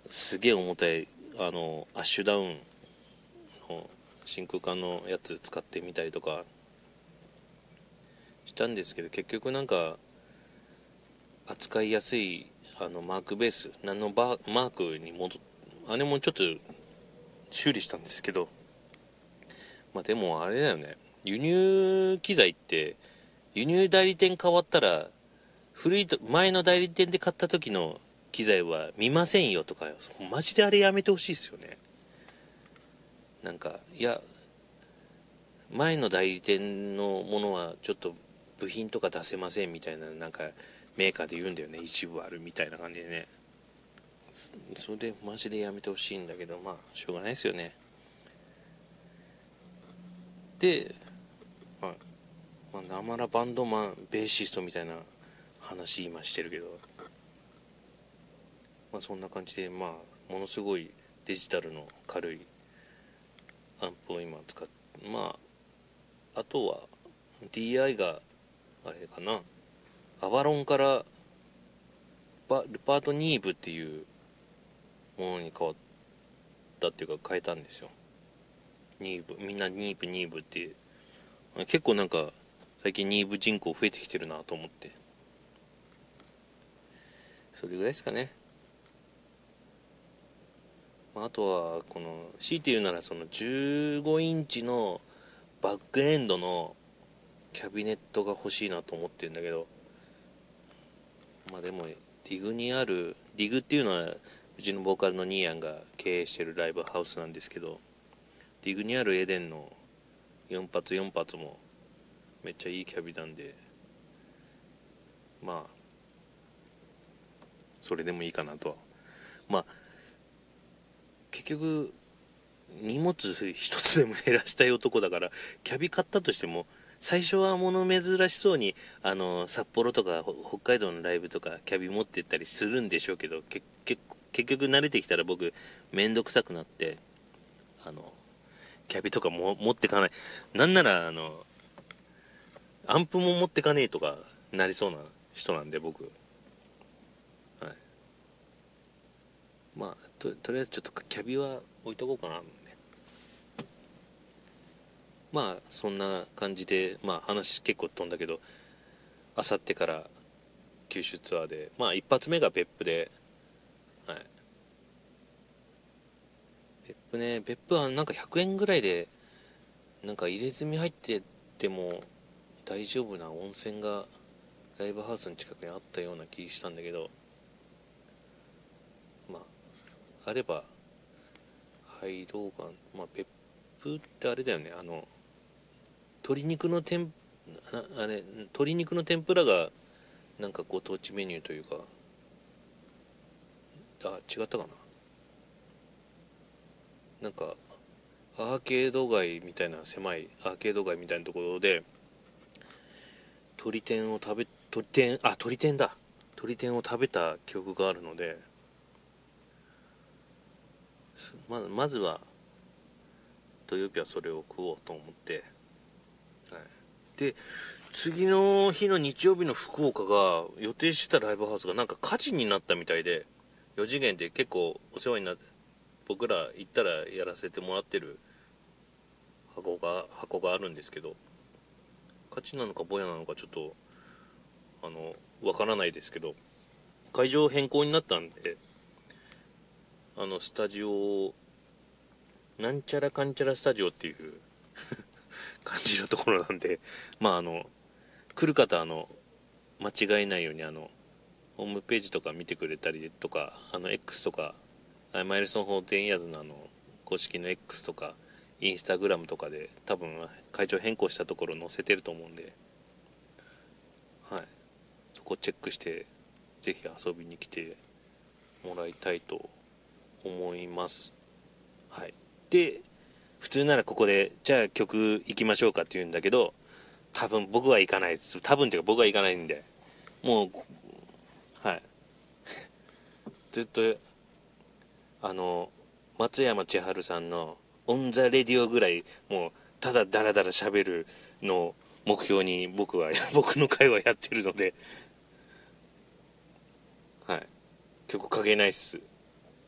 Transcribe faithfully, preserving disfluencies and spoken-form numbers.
すげえ重たいあのアッシュダウンの真空管のやつ使ってみたりとかしたんですけど、結局なんか扱いやすいあのマークベース何のバマークに戻っあれもちょっと修理したんですけど、まあでもあれだよね、輸入機材って輸入代理店変わったら古いと前の代理店で買った時の機材は見ませんよとか、マジであれやめてほしいですよね。なんかいや前の代理店のものはちょっと部品とか出せませんみたいな、なんかメーカーで言うんだよね、一部あるみたいな感じでね。それでマジでやめてほしいんだけど、まあしょうがないですよね。で、まあ、まあ、なまらバンドマンベーシストみたいな話今してるけど、まあそんな感じで、まあものすごいデジタルの軽いアンプを今使って、まああとは ディーアイ があれかな、アバロンからバルパートニーブっていうものに変わったっていうか変えたんですよ。ニーブ、みんなニーブニーブっていう、結構なんか最近ニーブ人口増えてきてるなと思って、それぐらいですかね。あとはこの強いて言うならそのじゅうごインチのバックエンドのキャビネットが欲しいなと思ってるんだけど、まあでもディグにあるディグっていうのはうちのボーカルのニーヤンが経営してるライブハウスなんですけど、ディグにあるエデンのよん発よん発もめっちゃいいキャビなんで、まあそれでもいいかなとは。まあ結局荷物一つでも減らしたい男だから、キャビ買ったとしても最初は物珍しそうにあの札幌とか北海道のライブとかキャビ持ってったりするんでしょうけど、けけ結局慣れてきたら僕めんどくさくなって、あのキャビとかも持ってかない、なんならあのアンプも持ってかねえとかなりそうな人なんで僕、はい、まあ と, とりあえずちょっとキャビは置いとこうかな。まあそんな感じで、まあ話結構飛んだけど、あさってから九州ツアーで、まあ一発目が別府で、はい、別府ね、別府はなんかひゃくえんぐらいでなんか入れ墨入ってても大丈夫な温泉がライブハウスの近くにあったような気したんだけど、まああれば入ろうか。まあ別府ってあれだよね、あの鶏肉の天あれ鶏肉の天ぷらがなんかご当地メニューというか、あ違ったかな、なんかアーケード街みたいな、狭いアーケード街みたいなところで鶏天を食べ鶏天あ鶏天だ鶏天を食べた記憶があるので、ままずは土曜日はそれを食おうと思って、はい、で次の日の日曜日の福岡が予定してたライブハウスがなんか火事になったみたいで、よ次元って結構お世話になって僕ら行ったらやらせてもらってる箱が箱があるんですけど、火事なのかぼやなのかちょっとあのわからないですけど、会場変更になったんで、あのスタジオなんちゃらかんちゃらスタジオっていう感じのところなんで、まああの来る方あの間違えないようにあのホームページとか見てくれたりとか、あの X とかマイルソン・ホーテンイヤーズのあの公式の X とかインスタグラムとかで多分会場変更したところ載せてると思うんで、はい、そこチェックしてぜひ遊びに来てもらいたいと思います。はい。で普通ならここでじゃあ曲行きましょうかって言うんだけど、多分僕は行かないです。多分っていうか僕は行かないんで、もうはいずっとあの松山千春さんのオンザレディオぐらいもうただダラダラ喋るのを目標に僕は僕の会話やってるので、はい、曲かけないっす。